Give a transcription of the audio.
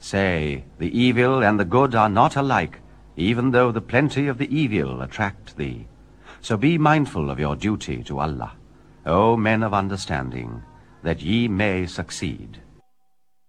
Say, the evil and the good are not alike, even though the plenty of the evil attract thee. So be mindful of your duty to Allah, O men of understanding, that ye may succeed.